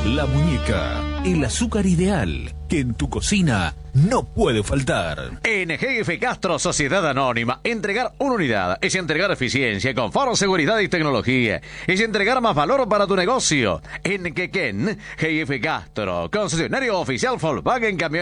La Muñeca, el azúcar ideal que en tu cocina no puede faltar. En GF Castro Sociedad Anónima, entregar una unidad es entregar eficiencia, confort, seguridad y tecnología. Es entregar más valor para tu negocio. En Quequén, GF Castro, concesionario oficial Volkswagen Camión.